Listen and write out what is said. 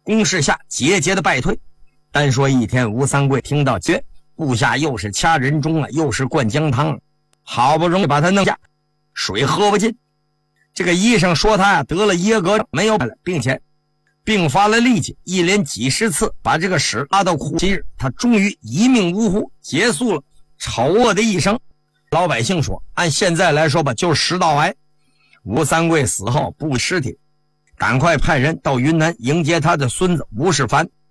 攻势下节节的败退。单说一天，吴三桂听到决，部下又是掐人中了，又是灌姜汤，好不容易把他弄下，水喝不尽。这个医生说他得了噎膈没有了，并且并发了力气，一连几十次把这个屎拉到哭泣日，他终于一命呜呼，结束了丑恶的一生。老百姓说，按现在来说吧，就是食道癌。吴三桂死后不尸体，赶快派人到云南迎接他的孙子吴世蕃。